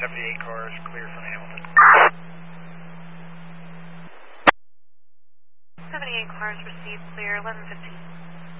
78 cars clear from Hamilton. 78 cars received clear, 11:15.